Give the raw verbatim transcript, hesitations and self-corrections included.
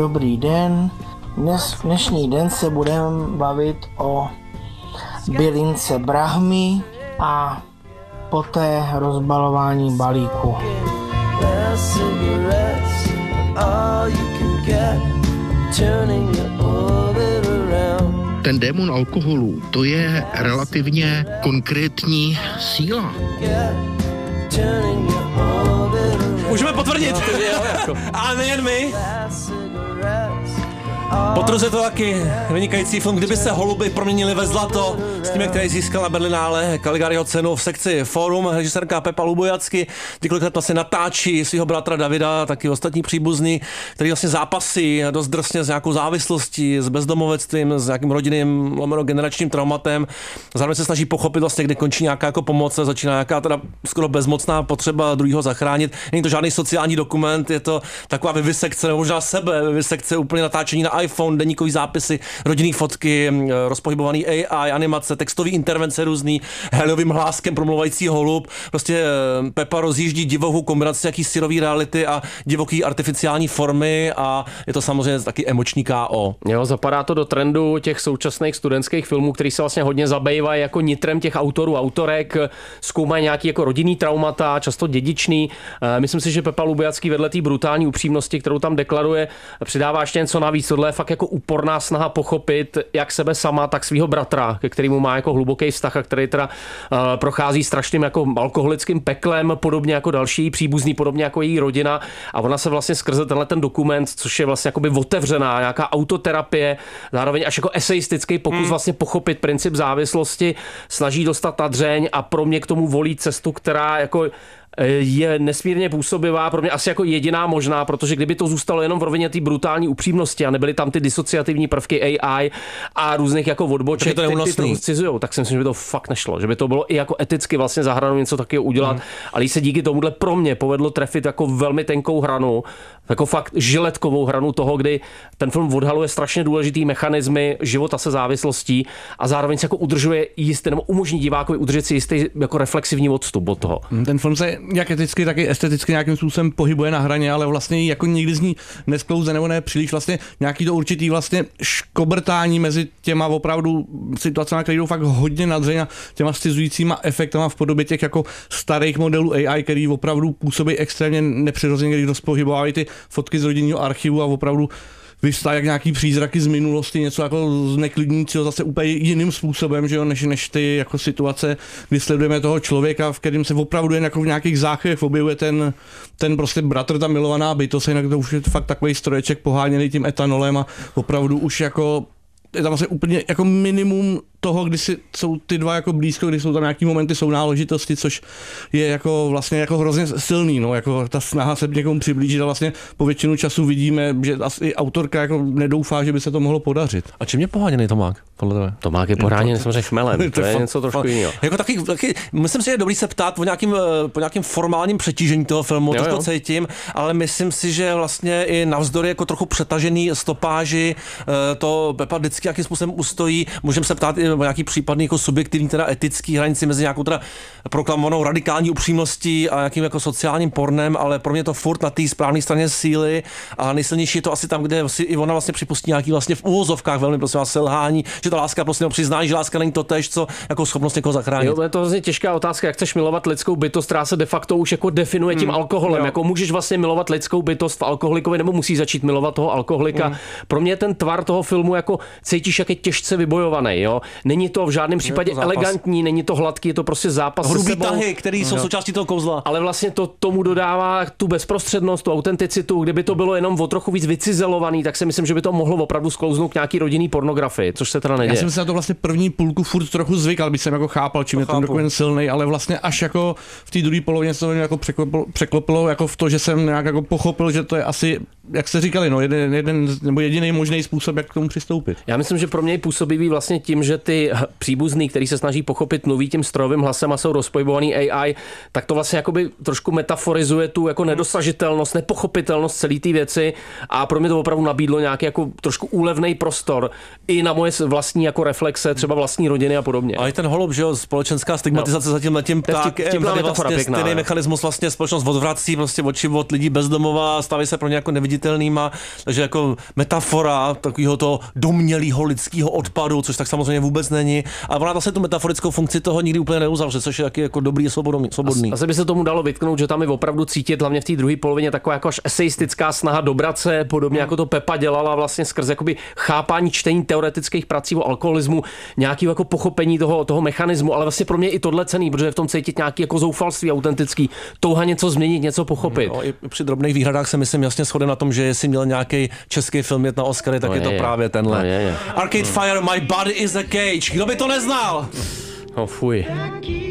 Dobrý den. Dnes, dnešní den se budeme bavit o bylince brahmy a poté rozbalování balíku. Ten démon alkoholu, to je relativně konkrétní síla. Můžeme potvrdit. A nejen my. Potrze to taky vynikající film, kdyby se holuby proměnily ve zlato, s tím, který získal na Berlinále Caligariho cenu v sekci Forum, režisérka Pepa Lubojacky, kolikrát vlastně natáčí svého bratra Davida, taky ostatní příbuzní, který vlastně zápasí dost drsně s nějakou závislostí, s bezdomovectvím, s nějakým rodinným lomeno generačním traumatem. Zároveň se snaží pochopit vlastně, kdy končí nějaká jako pomoc, začíná nějaká teda skoro bezmocná potřeba druhého zachránit. Není to žádný sociální dokument, je to taková vyvisekce, nebo možná sebe vyvisekce, úplně natáčení na iPhone, deníkový zápisy, rodinný fotky, rozpohybovaný A I, animace, textový intervence různý, heliovým hláskem promluvající holub. Prostě Pepa rozjíždí divokou kombinaci jaký syrový reality a divoký artificiální formy a je to samozřejmě taky emoční K O. Jo, zapadá to do trendu těch současných studentských filmů, který se vlastně hodně zabývají jako nitrem těch autorů, autorek, zkoumají nějaký jako rodinný traumata, často dědičný. Myslím si, že Pepa Lubojacký vedle té brutální upřímnosti, kterou tam deklaruje, přidává ještě něco navíc. Tohle je fakt jako úporná snaha pochopit jak sebe sama, tak svého bratra, ke kterému má jako hluboký vztah a který teda uh, prochází strašným jako alkoholickým peklem, podobně jako další příbuzný, podobně jako její rodina, a ona se vlastně skrze tenhle ten dokument, což je vlastně jakoby otevřená nějaká autoterapie, zároveň až jako eseistický pokus hmm. vlastně pochopit princip závislosti, snaží dostat na dřeň a pro mě k tomu volí cestu, která jako je nesmírně působivá, pro mě asi jako jediná možná, protože kdyby to zůstalo jenom v rovině té brutální upřímnosti a nebyly tam ty disociativní prvky A I a různých jako odboček, to ty, ty to scizujou, tak si myslím, že by to fakt nešlo, že by to bylo i jako eticky vlastně za hranou něco taky udělat, hmm. ale jí se díky tomuhle pro mě povedlo trefit jako velmi tenkou hranu, jako fakt žiletkovou hranu toho, kdy ten film odhaluje strašně důležitý mechanismy života se závislostí a zároveň se jako udržuje jistý, nebo umožní divákovi udržet si jistý jako reflexivní odstup od toho. Ten film se jak eticky, tak i esteticky nějakým způsobem pohybuje na hraně, ale vlastně jako nikdy z ní nesklouze nebo ne příliš vlastně nějaký to určitý vlastně škobrtání mezi těma opravdu situacemi, které jdou fakt hodně na dřeň a těma scizujícíma efektama v podobě těch jako starých modelů A I, který opravdu působí extrémně nepřirozeně, když rozpohybovají ty fotky z rodinného archivu a opravdu vystá jak nějaký přízraky z minulosti, něco jako zneklidňujícího zase úplně jiným způsobem, že jo, než, než ty jako situace, kdy sledujeme toho člověka, v kterém se opravdu jen jako v nějakých záchvěvech objevuje ten, ten prostě bratr, ta milovaná bytost, jinak to už je fakt takový stroječek poháněný tím etanolem a opravdu už jako je tam vlastně úplně jako minimum toho, kdy si jsou ty dva jako blízko, kdy jsou tam nějaký momenty sounáležitosti, což je jako vlastně jako hrozně silný, no, jako ta snaha se někomu přiblížit a vlastně po většinu času vidíme, že asi autorka jako nedoufá, že by se to mohlo podařit. A čím je poháněný Tomák? Podle tebe? Tomák je poháněný samozřejmě chmelem, to je něco trošku jiného. Jako taky, taky, myslím si, že je dobrý se ptát po nějakým, po nějakým formálním přetížení toho filmu, jo, to jo. cítím, ale myslím si, že vlastně i navzdory jako trochu přetažený stopáži to Pepa vždycky jakým způsobem ustojí. Můžeme se ptát i o nějaký případný jako subjektivní, teda etický hranici mezi nějakou teda proklamovanou radikální upřímností a nějakým jako sociálním pornem, ale pro mě to furt na té správné straně síly a nejsilnější je to asi tam, kde si i ona vlastně připustí nějaký vlastně v úvozovkách velmi prosím vás selhání, že ta láska prostě přiznání, že láska není to též, co jako schopnost někoho zachránit. Jo, je to vlastně těžká otázka, jak chceš milovat lidskou bytost, která se de facto už jako definuje tím hmm. alkoholem. Jo. Jako můžeš vlastně milovat lidskou bytost v alkoholikovi, nebo musíš začít milovat toho alkoholika. Hmm. Pro mě ten tvar toho filmu jako cítíš, jak je těžce vybojovaný, jo. Není to v žádném případě elegantní, není to hladký, je to prostě zápas hrubý se sebou. tahy, které jsou součástí toho kouzla. Ale vlastně to tomu dodává tu bezprostřednost, tu autenticitu. Kdyby to bylo jenom o trochu víc vycizelovaný, tak si myslím, že by to mohlo opravdu sklouznout k nějaký rodinný pornografii, což se teda neděje. Já jsem si na to vlastně první půlku furt trochu zvykal, bych jsem jako chápal, čím to je ten dokument silný, ale vlastně až jako v té druhé polovině se to jako překlopilo, překlopilo jako v to, že jsem nějak jako pochopil, že to je asi, jak jste říkali, no, jeden, jeden nebo jediný možný způsob, jak k tomu přistoupit. Já myslím, že pro mě je působivý vlastně tím, že ty ty příbuzný, který se snaží pochopit, mluví tím strojovým hlasem a jsou rozpojbovaný A I, tak to vlastně jakoby trošku metaforizuje tu jako nedosažitelnost, nepochopitelnost celé té věci a pro mě to opravdu nabídlo nějaký jako trošku úlevný prostor i na moje vlastní jako reflexe, třeba vlastní rodiny a podobně. A i ten holub, že jo, společenská stigmatizace no. za tím letím ptákem, tady vlastně stejný mechanismus vlastně společnost odvrací prostě oči od lidí bezdomova, staví se pro ně jako neviditelnýma, takže jako metafora takového toho domnělého lidského odpadu, což tak samozřejmě vůbec není. A ona vlastně tu metaforickou funkci toho nikdy úplně neuzavře, což je taky jako dobrý a svobodný. Asi by se tomu dalo vytknout, že tam je opravdu cítit, hlavně v té druhé polovině, taková jako až eseistická snaha dobrat se, podobně hmm. jako to Pepa dělala vlastně skrz jakoby chápání čtení teoretických prací o alkoholismu, nějaký jako pochopení toho, toho mechanismu, ale vlastně pro mě i tohle cený, protože v tom cítit nějaký jako zoufalství autentický, touha něco změnit, něco pochopit. No, i při drobných výhradách se myslím jasně shodem na tom, že jestli měl nějaký český film jet na Oscary, tak no je, je to je. právě tenhle. No je, je. Arcade Fire, My Body is a Cage. Kdo by to neznal? Oh, fuj.